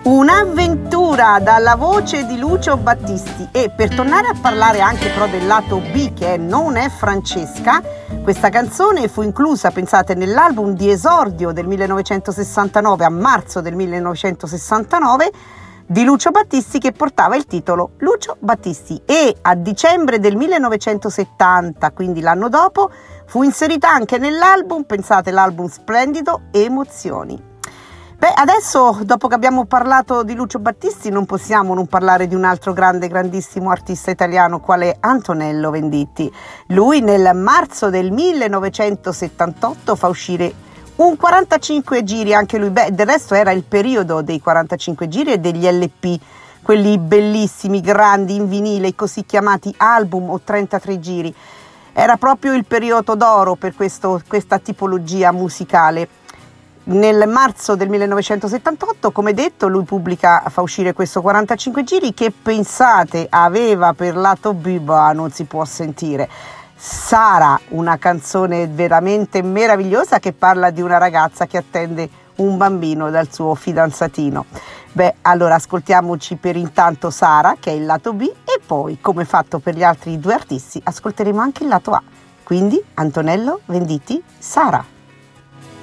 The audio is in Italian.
Un'avventura dalla voce di Lucio Battisti. E per tornare a parlare anche però del lato B, che non è Francesca, questa canzone fu inclusa, pensate, nell'album di esordio del 1969, a marzo del 1969, di Lucio Battisti, che portava il titolo Lucio Battisti, e a dicembre del 1970, quindi l'anno dopo, fu inserita anche nell'album, pensate, l'album splendido Emozioni. Beh, adesso, dopo che abbiamo parlato di Lucio Battisti, non possiamo non parlare di un altro grandissimo artista italiano, quale Antonello Venditti. Lui nel marzo del 1978 fa uscire un 45 giri, anche lui, del resto era il periodo dei 45 giri e degli LP, quelli bellissimi, grandi, in vinile, i così chiamati album o 33 giri. Era proprio il periodo d'oro per questa tipologia musicale. Nel marzo del 1978, come detto, lui fa uscire questo 45 giri che, pensate, aveva per lato B, non si può sentire, Sara, una canzone veramente meravigliosa che parla di una ragazza che attende un bambino dal suo fidanzatino. Beh, allora ascoltiamoci per intanto Sara, che è il lato B, e poi, come fatto per gli altri due artisti, ascolteremo anche il lato A. Quindi Antonello Venditti, Sara.